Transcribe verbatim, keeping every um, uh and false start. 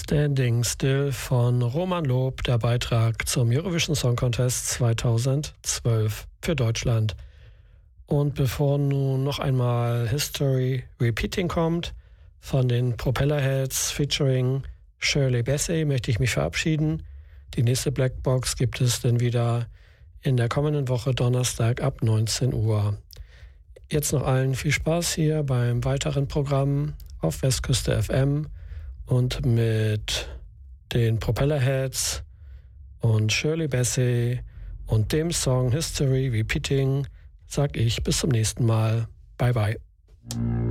Standing Still von Roman Lob, der Beitrag zum Eurovision Song Contest zweitausendzwölf für Deutschland. Und bevor nun noch einmal History Repeating kommt, von den Propellerheads featuring Shirley Bassey, möchte ich mich verabschieden. Die nächste Blackbox gibt es dann wieder in der kommenden Woche Donnerstag ab neunzehn Uhr. Jetzt noch allen viel Spaß hier beim weiteren Programm auf Westküste F M und mit den Propellerheads und Shirley Bassey und dem Song History Repeating sag ich bis zum nächsten Mal. Bye bye.